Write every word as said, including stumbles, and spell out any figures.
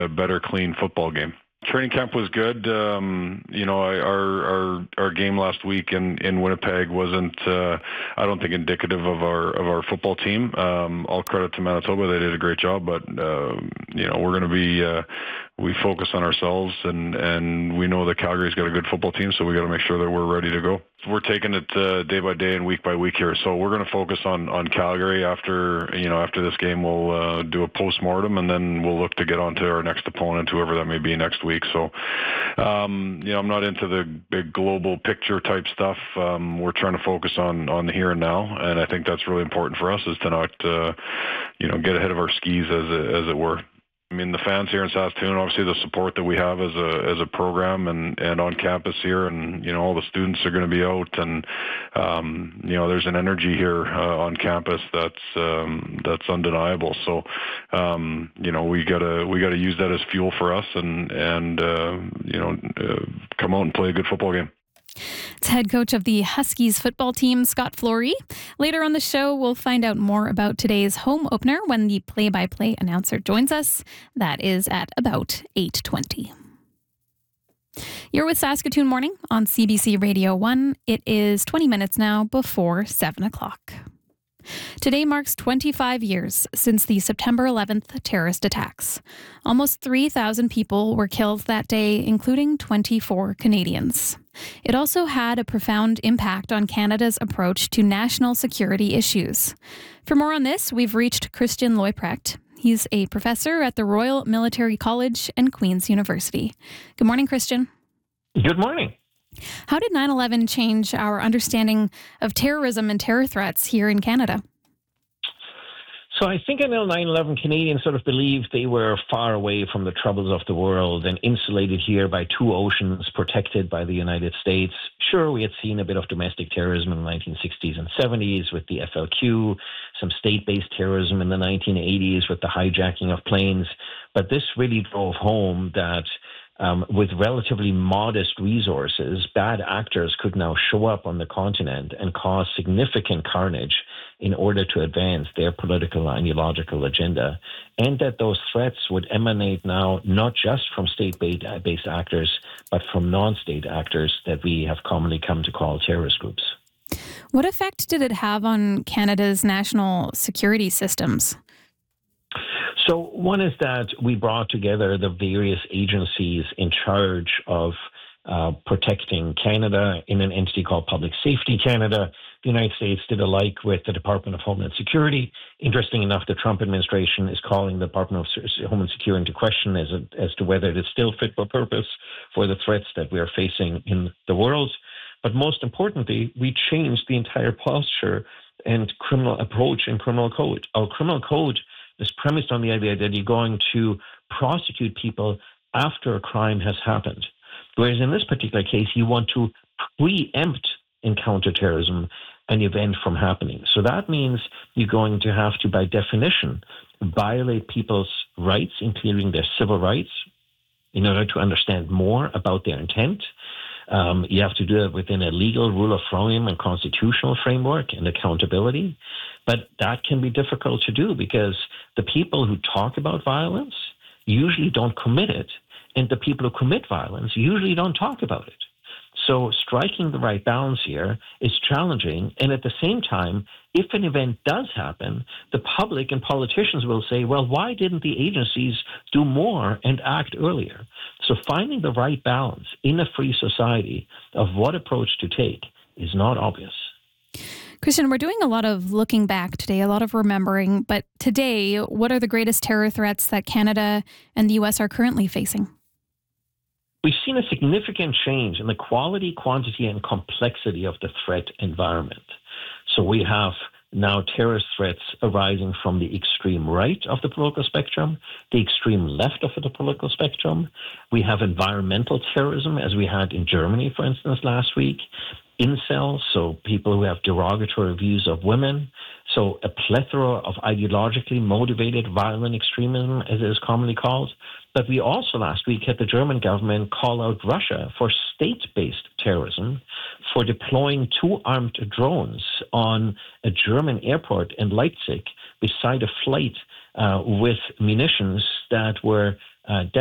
a better, clean football game. Training camp was good. Um, you know, I, our our our game last week in, in Winnipeg wasn't, uh, I don't think, indicative of our of our football team. Um, all credit to Manitoba; they did a great job. But uh, you know, we're going to be uh, we focus on ourselves, and, and we know that Calgary's got a good football team, so we got to make sure that we're ready to go. We're taking it uh, day by day and week by week here. So we're going to focus on, on Calgary. After you know after this game, we'll uh, do a post-mortem, and then we'll look to get on to our next opponent, whoever that may be next week. So um, you know I'm not into the big global picture type stuff. Um, we're trying to focus on, on the here and now, and I think that's really important for us, is to not uh, you know get ahead of our skis, as it, as it were. I mean, the fans here in Saskatoon, obviously the support that we have as a as a program and, and on campus here, and, you know, all the students are going to be out, and, um, you know, there's an energy here uh, on campus that's um, that's undeniable. So, um, you know, we gotta we gotta use that as fuel for us, and and uh, you know, uh, come out and play a good football game. It's head coach of the Huskies football team, Scott Flory. Later on the show, we'll find out more about today's home opener when the play-by-play announcer joins us. That is at about eight twenty. You're with Saskatoon Morning on C B C Radio one. It is twenty minutes now before seven o'clock. Today marks twenty-five years since the September eleventh terrorist attacks. Almost three thousand people were killed that day, including twenty-four Canadians. It also had a profound impact on Canada's approach to national security issues. For more on this, we've reached Christian Leuprecht. He's a professor at the Royal Military College and Queen's University. Good morning, Christian. Good morning. How did nine eleven change our understanding of terrorism and terror threats here in Canada? So I think until nine eleven, Canadians sort of believed they were far away from the troubles of the world and insulated here by two oceans protected by the United States. Sure, we had seen a bit of domestic terrorism in the nineteen sixties and seventies with the F L Q, some state-based terrorism in the nineteen eighties with the hijacking of planes, but this really drove home that Um, with relatively modest resources, bad actors could now show up on the continent and cause significant carnage in order to advance their political and ideological agenda, and that those threats would emanate now not just from state-based actors, but from non-state actors that we have commonly come to call terrorist groups. What effect did it have on Canada's national security systems? So one is that we brought together the various agencies in charge of uh, protecting Canada in an entity called Public Safety Canada. The United States did alike with the Department of Homeland Security. Interesting enough, the Trump administration is calling the Department of Homeland Security into question as, a, as to whether it is still fit for purpose for the threats that we are facing in the world. But most importantly, we changed the entire posture and criminal approach in criminal code. Our criminal code is premised on the idea that you're going to prosecute people after a crime has happened. Whereas in this particular case, you want to preempt and counterterrorism an event from happening. So that means you're going to have to, by definition, violate people's rights, including their civil rights, in order to understand more about their intent. Um, you have to do it within a legal rule of frame and constitutional framework and accountability. But that can be difficult to do because the people who talk about violence usually don't commit it. And the people who commit violence usually don't talk about it. So striking the right balance here is challenging. And at the same time, if an event does happen, the public and politicians will say, well, why didn't the agencies do more and act earlier? So finding the right balance in a free society of what approach to take is not obvious. Christian, we're doing a lot of looking back today, a lot of remembering. But today, what are the greatest terror threats that Canada and the U S are currently facing? We've seen a significant change in the quality, quantity, and complexity of the threat environment. So we have now terrorist threats arising from the extreme right of the political spectrum, the extreme left of the political spectrum. We have environmental terrorism, as we had in Germany, for instance, last week. Incels, so people who have derogatory views of women. So a plethora of ideologically motivated violent extremism, as it is commonly called. But we also last week had the German government call out Russia for state-based terrorism, for deploying two armed drones on a German airport in Leipzig beside a flight uh, with munitions that were uh,